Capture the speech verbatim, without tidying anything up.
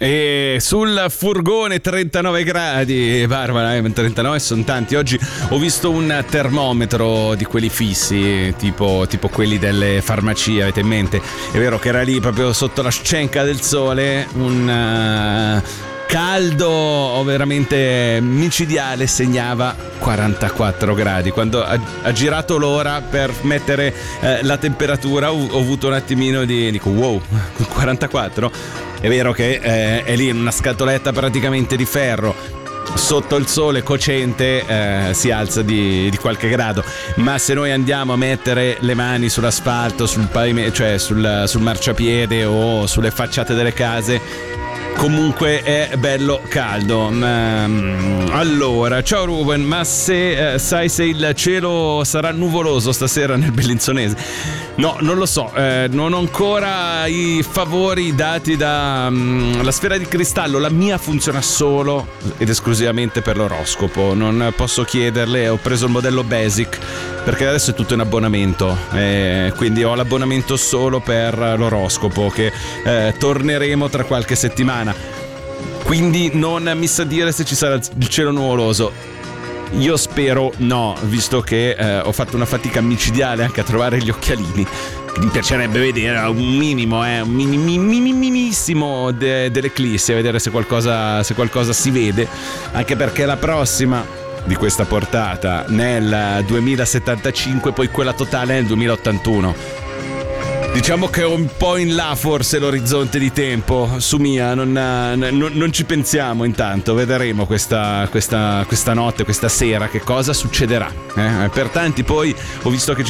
E sul furgone trentanove gradi, Barbara, eh, trentanove sono tanti. Oggi ho visto un termometro di quelli fissi, tipo, tipo quelli delle farmacie, avete in mente? È vero che era lì proprio sotto la scenca del sole, un... Uh, caldo veramente micidiale, segnava quarantaquattro gradi. Quando ha, ha girato l'ora per mettere eh, la temperatura ho, ho avuto un attimino di dico wow, quarantaquattro? È vero che eh, è lì in una scatoletta praticamente di ferro, sotto il sole cocente eh, si alza di, di qualche grado, ma se noi andiamo a mettere le mani sull'asfalto, sul pavimento, cioè sul, sul marciapiede o sulle facciate delle case, comunque è bello caldo. Allora, ciao Ruben, ma se eh, sai se il cielo sarà nuvoloso stasera nel Bellinzonese? No, non lo so, eh, non ho ancora i favori dati da um, la sfera di cristallo. La mia funziona solo ed esclusivamente per l'oroscopo, non posso chiederle. Ho preso il modello basic perché adesso è tutto in abbonamento, eh, quindi ho l'abbonamento solo per l'oroscopo che eh, torneremo tra qualche settimana, quindi non mi sa dire se ci sarà il cielo nuvoloso. Io spero no, visto che eh, ho fatto una fatica micidiale anche a trovare gli occhialini. Mi piacerebbe vedere un minimo, eh, un mini, mini, minissimo de, dell'eclissi, a vedere se qualcosa, se qualcosa si vede, anche perché la prossima di questa portata nel duemilasettantacinque, poi quella totale nel duemilaottantuno. Diciamo che è un po' in là forse l'orizzonte di tempo su Mia, non, non, non ci pensiamo intanto, vedremo questa, questa, questa notte, questa sera che cosa succederà. Eh? Per tanti poi ho visto che ci